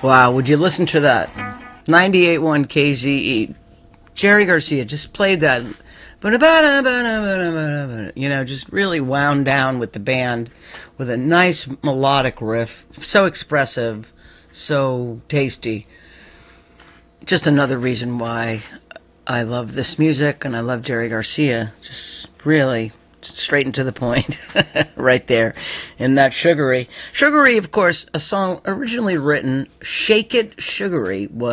Wow, would you listen to that? 98.1 KZE. Jerry Garcia just played that. You know, just really wound down with the band with a nice melodic riff. So expressive, so tasty. Just another reason why I love this music and I love Jerry Garcia. Just really straight and to the point right there. And that Sugary. Sugary, of course, a song originally written, Shake It Sugary, was